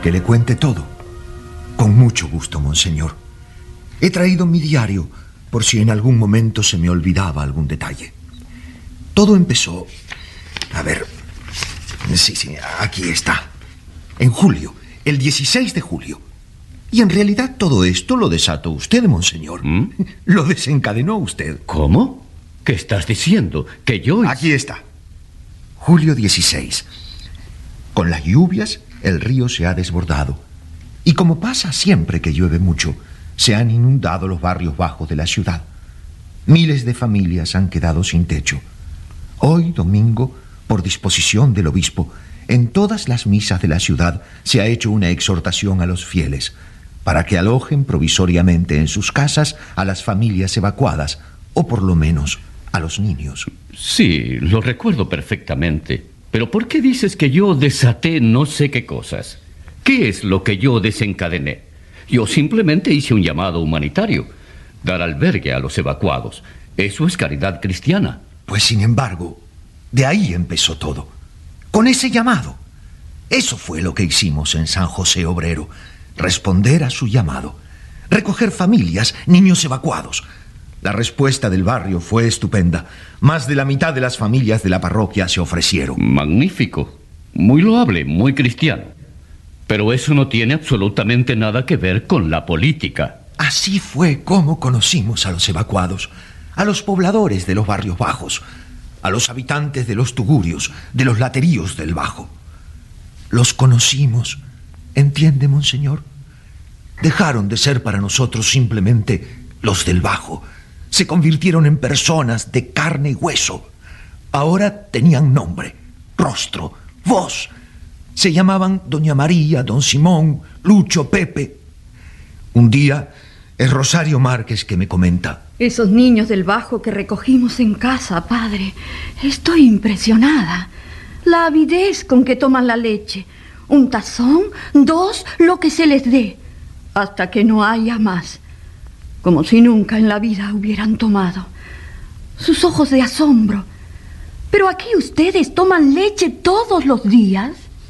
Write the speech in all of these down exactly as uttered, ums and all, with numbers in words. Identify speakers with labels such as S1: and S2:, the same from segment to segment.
S1: que le cuente todo? Con mucho gusto, monseñor. He traído mi diario por si en algún momento se me olvidaba algún detalle. Todo empezó... A ver... Sí, sí, aquí está. En julio, el dieciséis de julio. Y en realidad todo esto lo desató usted, monseñor. ¿Mm? Lo desencadenó usted.
S2: ¿Cómo? ¿Qué estás diciendo? ¿Que yo...?
S1: Aquí está. julio dieciséis. Con las lluvias, el río se ha desbordado. Y como pasa siempre que llueve mucho, se han inundado los barrios bajos de la ciudad. Miles de familias han quedado sin techo. Hoy, domingo, por disposición del obispo, en todas las misas de la ciudad se ha hecho una exhortación a los fieles para que alojen provisoriamente en sus casas a las familias evacuadas, o por lo menos a los niños.
S2: Sí, lo recuerdo perfectamente. Pero ¿por qué dices que yo desaté no sé qué cosas? ¿Qué es lo que yo desencadené? Yo simplemente hice un llamado humanitario, dar albergue a los evacuados. Eso es caridad cristiana.
S1: Pues sin embargo, de ahí empezó todo. Con ese llamado. Eso fue lo que hicimos en San José Obrero. Responder a su llamado. Recoger familias, niños evacuados. La respuesta del barrio fue estupenda. Más de la mitad de las familias de la parroquia se ofrecieron.
S2: Magnífico. Muy loable, muy cristiano. Pero eso no tiene absolutamente nada que ver con la política.
S1: Así fue como conocimos a los evacuados, a los pobladores de los barrios bajos, a los habitantes de los tugurios, de los lateríos del Bajo. Los conocimos, ¿entiende, monseñor? Dejaron de ser para nosotros simplemente los del Bajo. Se convirtieron en personas de carne y hueso. Ahora tenían nombre, rostro, voz. Se llamaban Doña María, Don Simón, Lucho, Pepe. Un día es Rosario Márquez que me comenta:
S3: esos niños del Bajo que recogimos en casa, padre, estoy impresionada. La avidez con que toman la leche. Un tazón, dos, lo que se les dé, hasta que no haya más. Como si nunca en la vida hubieran tomado. Sus ojos de asombro. ¿Pero aquí ustedes toman leche todos los días?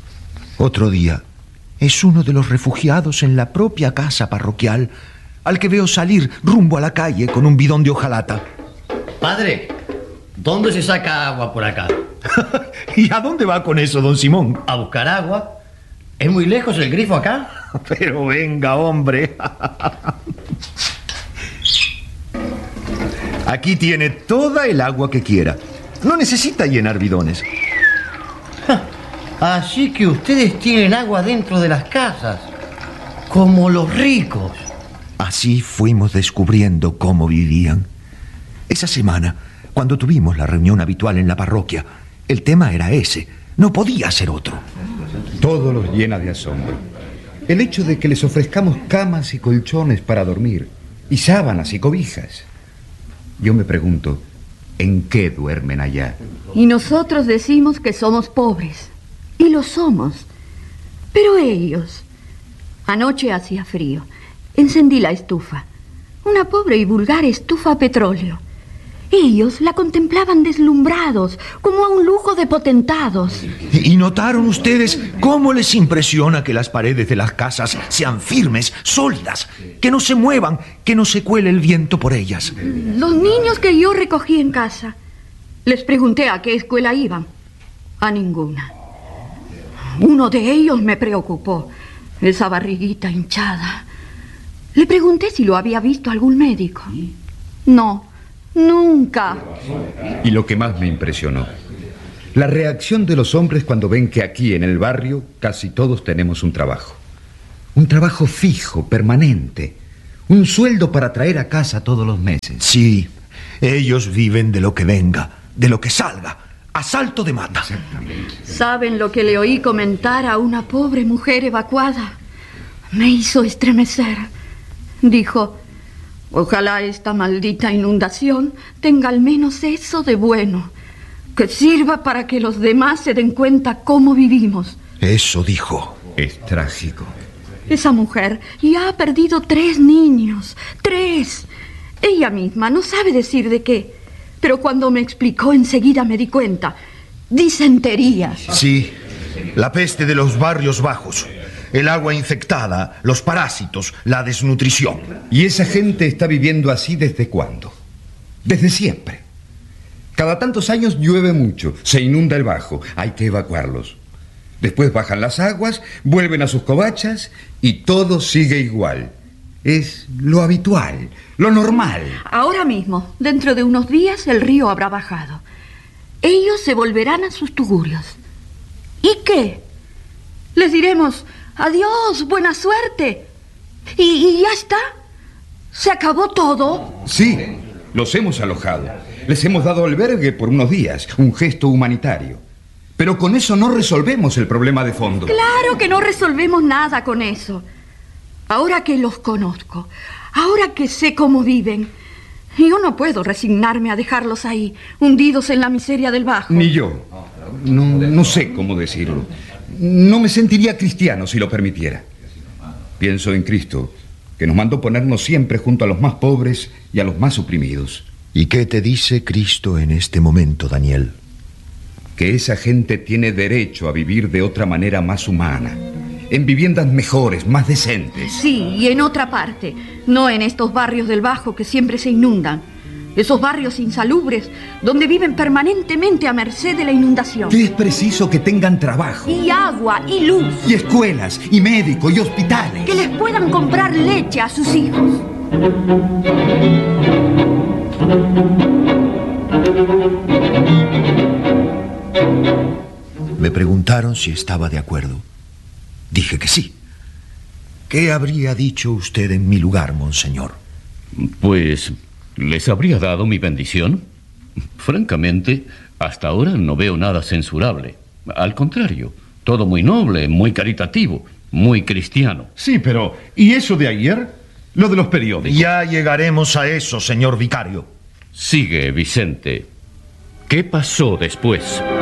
S1: Otro día es uno de los refugiados en la propia casa parroquial al que veo salir rumbo a la calle con un bidón de hojalata.
S4: Padre, ¿dónde se saca agua por acá?
S1: ¿Y a dónde va con eso, don Simón?
S4: A buscar agua. ¿Es muy lejos el grifo acá?
S1: Pero venga, hombre. Aquí tiene toda el agua que quiera. No necesita llenar bidones.
S4: Así que ustedes tienen agua dentro de las casas, como los ricos.
S1: Así fuimos descubriendo cómo vivían. Esa semana, cuando tuvimos la reunión habitual en la parroquia, el tema era ese. No podía ser otro.
S5: Todo los llena de asombro. El hecho de que les ofrezcamos camas y colchones para dormir, y sábanas y cobijas. Yo me pregunto, ¿en qué duermen allá?
S3: Y nosotros decimos que somos pobres. Y lo somos. Pero ellos... Anoche hacía frío. Encendí la estufa. Una pobre y vulgar estufa a petróleo. Ellos la contemplaban deslumbrados, como a un lujo de potentados.
S1: ¿Y notaron ustedes cómo les impresiona que las paredes de las casas sean firmes, sólidas, que no se muevan, que no se cuele el viento por ellas?
S3: Los niños que yo recogí en casa, les pregunté a qué escuela iban. A ninguna. Uno de ellos me preocupó, esa barriguita hinchada. Le pregunté si lo había visto algún médico. No, nunca.
S5: Y lo que más me impresionó, la reacción de los hombres cuando ven que aquí en el barrio casi todos tenemos un trabajo. Un trabajo fijo, permanente. Un sueldo para traer a casa todos los meses.
S1: Sí, ellos viven de lo que venga, de lo que salga. A salto de mata.
S3: ¿Saben lo que le oí comentar a una pobre mujer evacuada? Me hizo estremecer. Dijo: ojalá esta maldita inundación tenga al menos eso de bueno, que sirva para que los demás se den cuenta cómo vivimos.
S1: Eso dijo.
S5: Es trágico.
S3: Esa mujer ya ha perdido tres niños. Tres. Ella misma no sabe decir de qué. Pero cuando me explicó, enseguida me di cuenta. Disentería.
S1: Sí, la peste de los barrios bajos. el agua infectada, los parásitos, la desnutrición.
S5: ¿Y esa gente está viviendo así desde cuándo? Desde siempre. Cada tantos años llueve mucho, se inunda el bajo, hay que evacuarlos. Después bajan las aguas, vuelven a sus covachas y todo sigue igual. Es lo habitual, lo normal.
S3: Ahora mismo, dentro de unos días, el río habrá bajado. Ellos se volverán a sus tugurios. ¿Y qué? Les diremos, adiós, buena suerte. Y, y ya está. ¿Se acabó todo?
S5: Sí, los hemos alojado. Les hemos dado albergue por unos días, un gesto humanitario. Pero con eso no resolvemos el problema de fondo.
S3: Claro que no resolvemos nada con eso. Ahora que los conozco, ahora que sé cómo viven, yo no puedo resignarme a dejarlos ahí, hundidos en la miseria del bajo.
S5: Ni yo. No, no sé cómo decirlo. No me sentiría cristiano si lo permitiera. Pienso en Cristo, que nos mandó ponernos siempre junto a los más pobres y a los más oprimidos.
S1: ¿Y qué te dice Cristo en este momento, Daniel?
S5: Que esa gente tiene derecho a vivir de otra manera más humana, en viviendas mejores, más decentes.
S3: Sí, y en otra parte, no en estos barrios del Bajo que siempre se inundan. Esos barrios insalubres donde viven permanentemente a merced de la inundación.
S5: Que es preciso que tengan trabajo.
S3: Y agua, y luz.
S5: Y escuelas, y médicos, y hospitales.
S3: Que les puedan comprar leche a sus hijos.
S1: Me preguntaron si estaba de acuerdo. Dije que sí. ¿Qué habría dicho usted en mi lugar, monseñor?
S2: Pues, ¿les habría dado mi bendición? Francamente, hasta ahora no veo nada censurable. Al contrario, todo muy noble, muy caritativo, muy cristiano.
S6: Sí, pero ¿y eso de ayer? Lo de los periódicos.
S1: Ya llegaremos a eso, señor vicario.
S2: Sigue, Vicente. ¿Qué pasó después?